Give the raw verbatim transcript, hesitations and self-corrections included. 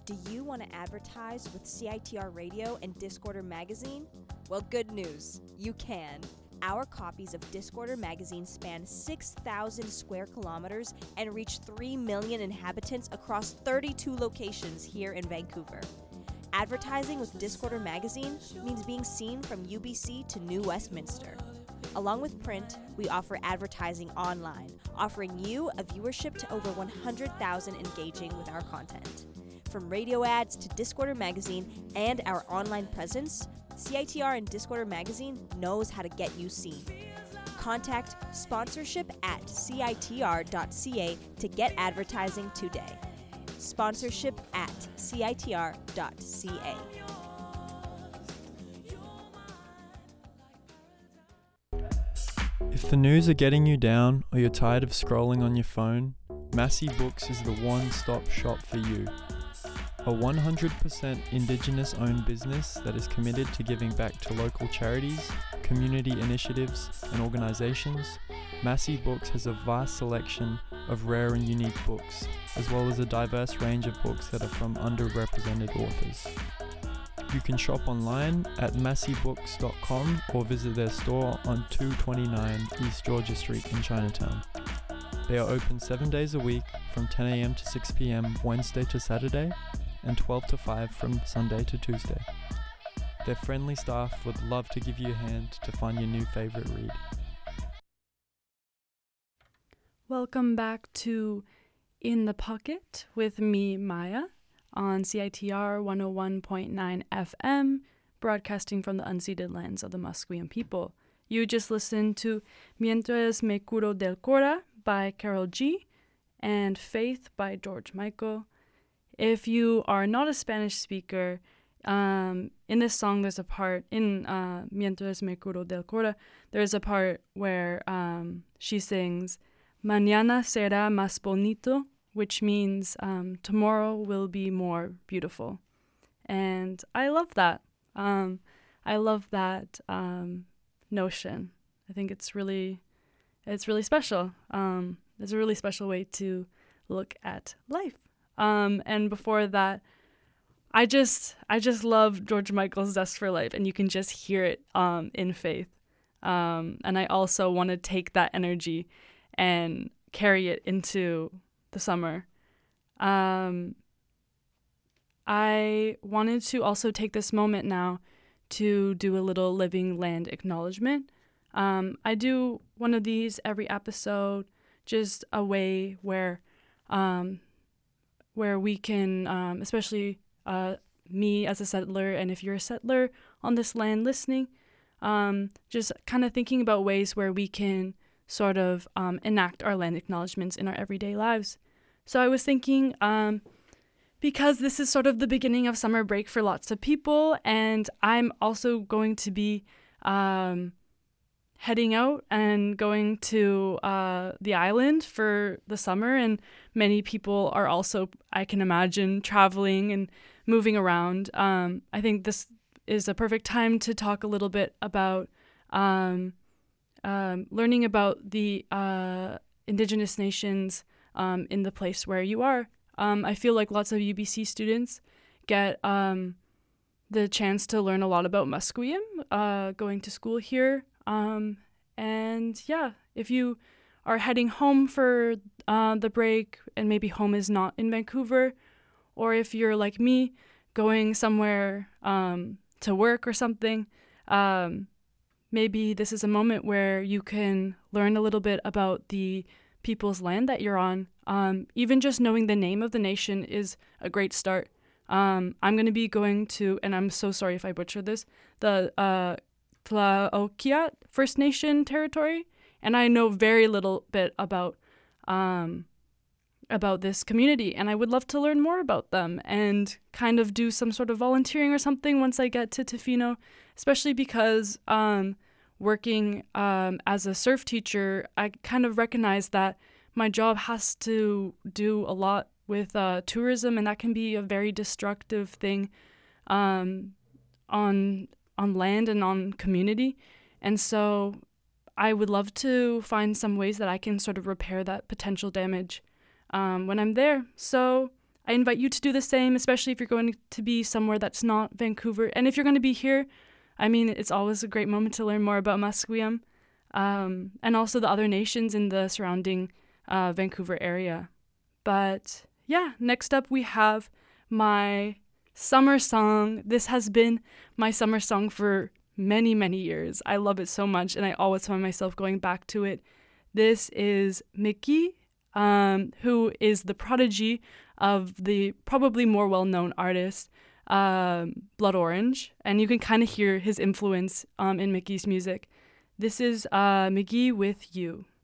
Do you want to advertise with C I T R Radio and Discorder Magazine? Well, good news. You can. Our copies of Discorder Magazine span six thousand square kilometers and reach three million inhabitants across thirty-two locations here in Vancouver. Advertising with Discorder Magazine means being seen from U B C to New Westminster. Along with print, we offer advertising online, offering you a viewership to over one hundred thousand engaging with our content. From radio ads to Discorder Magazine and our online presence, C I T R and Discorder Magazine knows how to get you seen. Contact sponsorship at C I T R dot C A to get advertising today. Sponsorship at C I T R dot C A. If the news are getting you down or you're tired of scrolling on your phone, Massey Books is the one-stop shop for you. A one hundred percent Indigenous-owned business that is committed to giving back to local charities, community initiatives, and organizations, Massey Books has a vast selection of rare and unique books, as well as a diverse range of books that are from underrepresented authors. You can shop online at massey books dot com or visit their store on two twenty-nine East Georgia Street in Chinatown. They are open seven days a week from ten a.m. to six p.m. Wednesday to Saturday, and twelve to five from Sunday to Tuesday. Their friendly staff would love to give you a hand to find your new favorite read. Welcome back to In the Pocket with me, Maya, on C I T R one oh one point nine F M, broadcasting from the unceded lands of the Musqueam people. You just listened to Mientras me curo del cora by Carol G and Faith by George Michael. If you are not a Spanish speaker, um, in this song there's a part, in uh, Mientras me curo del cora, there's a part where um, she sings, Mañana será más bonito, which means um, tomorrow will be more beautiful. And I love that. Um, I love that um, notion. I think it's really, it's really special. Um, it's a really special way to look at life. Um, and before that, I just I just love George Michael's Zest for Life, and you can just hear it um, in Faith. Um, and I also want to take that energy and carry it into the summer. Um, I wanted to also take this moment now to do a little living land acknowledgement. Um, I do one of these every episode, just a way where um, where we can, um, especially uh, me as a settler, and if you're a settler on this land listening, um, just kind of thinking about ways where we can sort of um, enact our land acknowledgements in our everyday lives. So I was thinking, um, because this is sort of the beginning of summer break for lots of people, and I'm also going to be um, heading out and going to uh, the island for the summer, and many people are also, I can imagine, traveling and moving around. Um, I think this is a perfect time to talk a little bit about um, um, learning about the uh, Indigenous nations um, in the place where you are. Um, I feel like lots of U B C students get um, the chance to learn a lot about Musqueam uh, going to school here. Um, and yeah, if you are heading home for uh, the break and maybe home is not in Vancouver, or if you're like me going somewhere um, to work or something, um, maybe this is a moment where you can learn a little bit about the people's land that you're on. Um, even just knowing the name of the nation is a great start. Um, I'm going to be going to, and I'm so sorry if I butcher this, the uh, Tlaokiat First Nation territory, and I know very little bit about um, about this community, and I would love to learn more about them and kind of do some sort of volunteering or something once I get to Tofino, especially because um, working um, as a surf teacher, I kind of recognize that my job has to do a lot with uh, tourism, and that can be a very destructive thing um, on on land and on community. And so I would love to find some ways that I can sort of repair that potential damage um, when I'm there. So I invite you to do the same, especially if you're going to be somewhere that's not Vancouver. And if you're going to be here, I mean, it's always a great moment to learn more about Musqueam, um, and also the other nations in the surrounding uh, Vancouver area. But yeah, next up we have my summer song. This has been my summer song for many, many years. I love it so much, and I always find myself going back to it. This is Mickey, um, who is the prodigy of the probably more well-known artist, um, Blood Orange, and you can kind of hear his influence um, in Mickey's music. This is uh, Mickey with You.